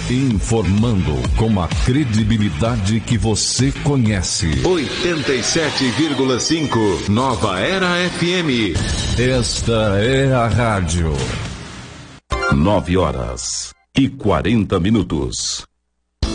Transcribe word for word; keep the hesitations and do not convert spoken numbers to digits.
Informando com a credibilidade que você conhece. oitenta e sete vírgula cinco Nova Era F M. Esta é a rádio. Nove horas e quarenta minutos.